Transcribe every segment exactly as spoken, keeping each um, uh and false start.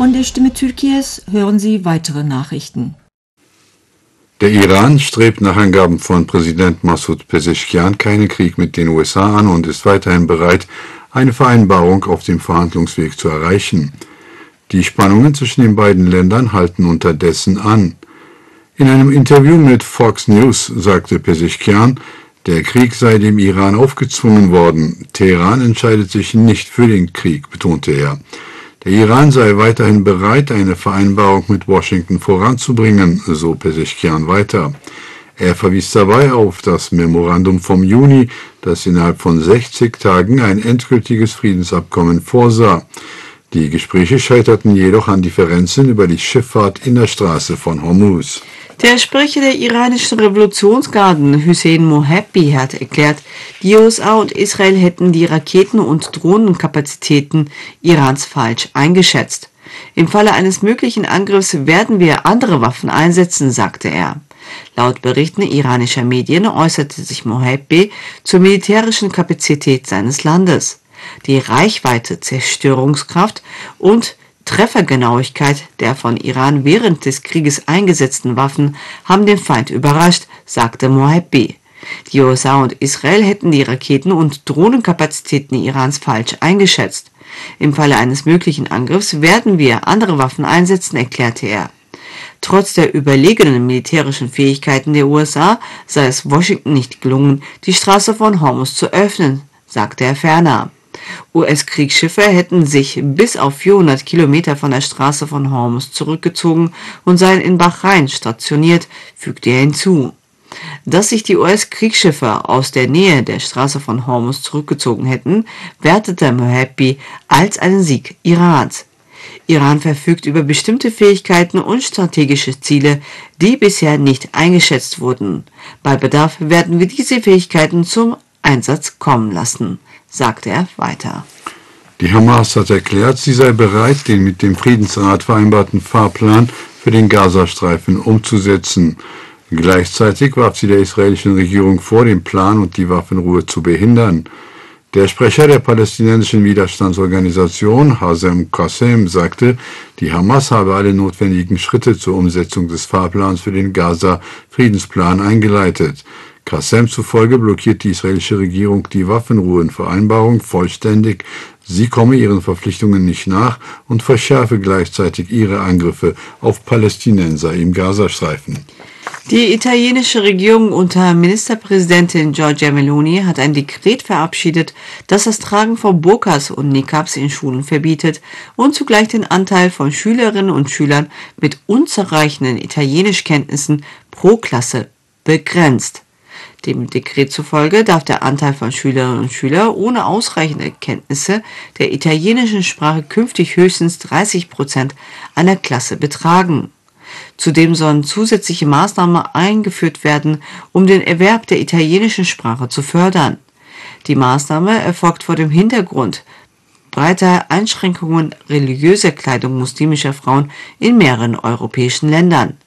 Von der Stimme Türkiye's hören Sie weitere Nachrichten. Der Iran strebt nach Angaben von Präsident Massoud Pezeshkian keinen Krieg mit den U S A an und ist weiterhin bereit, eine Vereinbarung auf dem Verhandlungsweg zu erreichen. Die Spannungen zwischen den beiden Ländern halten unterdessen an. In einem Interview mit Fox News sagte Pezeshkian, der Krieg sei dem Iran aufgezwungen worden. Teheran entscheidet sich nicht für den Krieg, betonte er. Der Iran sei weiterhin bereit, eine Vereinbarung mit Washington voranzubringen, so Pezeshkian weiter. Er verwies dabei auf das Memorandum vom Juni, das innerhalb von sechzig Tagen ein endgültiges Friedensabkommen vorsah. Die Gespräche scheiterten jedoch an Differenzen über die Schifffahrt in der Straße von Hormuz. Der Sprecher der iranischen Revolutionsgarden, Hussein Mohabi, hat erklärt, die U S A und Israel hätten die Raketen- und Drohnenkapazitäten Irans falsch eingeschätzt. Im Falle eines möglichen Angriffs werden wir andere Waffen einsetzen, sagte er. Laut Berichten iranischer Medien äußerte sich Mohabi zur militärischen Kapazität seines Landes. Die Reichweite, Zerstörungskraft und Treffergenauigkeit der von Iran während des Krieges eingesetzten Waffen haben den Feind überrascht, sagte Mohabi. Die U S A und Israel hätten die Raketen- und Drohnenkapazitäten Irans falsch eingeschätzt. Im Falle eines möglichen Angriffs werden wir andere Waffen einsetzen, erklärte er. Trotz der überlegenen militärischen Fähigkeiten der U S A sei es Washington nicht gelungen, die Straße von Hormuz zu öffnen, sagte er ferner. U S-Kriegsschiffe hätten sich bis auf vierhundert Kilometer von der Straße von Hormuz zurückgezogen und seien in Bahrain stationiert, fügte er hinzu. Dass sich die U S-Kriegsschiffe aus der Nähe der Straße von Hormuz zurückgezogen hätten, wertete Mohabi als einen Sieg Irans. Iran verfügt über bestimmte Fähigkeiten und strategische Ziele, die bisher nicht eingeschätzt wurden. Bei Bedarf werden wir diese Fähigkeiten zum Einsatz kommen lassen, sagte er weiter. Die Hamas hat erklärt, sie sei bereit, den mit dem Friedensrat vereinbarten Fahrplan für den Gazastreifen umzusetzen. Gleichzeitig warf sie der israelischen Regierung vor, den Plan und die Waffenruhe zu behindern. Der Sprecher der palästinensischen Widerstandsorganisation, Hazem Qassem, sagte, die Hamas habe alle notwendigen Schritte zur Umsetzung des Fahrplans für den Gaza-Friedensplan eingeleitet. Qassem zufolge blockiert die israelische Regierung die Waffenruhenvereinbarung vollständig. Sie komme ihren Verpflichtungen nicht nach und verschärfe gleichzeitig ihre Angriffe auf Palästinenser im Gazastreifen. Die italienische Regierung unter Ministerpräsidentin Giorgia Meloni hat ein Dekret verabschiedet, das das Tragen von Burkas und Niqabs in Schulen verbietet und zugleich den Anteil von Schülerinnen und Schülern mit unzureichenden Italienischkenntnissen pro Klasse begrenzt. Dem Dekret zufolge darf der Anteil von Schülerinnen und Schülern ohne ausreichende Kenntnisse der italienischen Sprache künftig höchstens dreißig Prozent einer Klasse betragen. Zudem sollen zusätzliche Maßnahmen eingeführt werden, um den Erwerb der italienischen Sprache zu fördern. Die Maßnahme erfolgt vor dem Hintergrund breiter Einschränkungen religiöser Kleidung muslimischer Frauen in mehreren europäischen Ländern.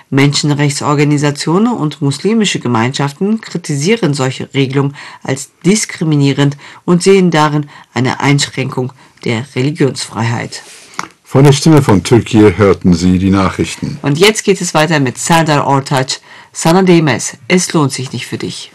Menschenrechtsorganisationen und muslimische Gemeinschaften kritisieren solche Regelungen als diskriminierend und sehen darin eine Einschränkung der Religionsfreiheit. Von der Stimme von Türkei hörten Sie die Nachrichten. Und jetzt geht es weiter mit Serdar Ortaç. Sana değmez, es lohnt sich nicht für dich.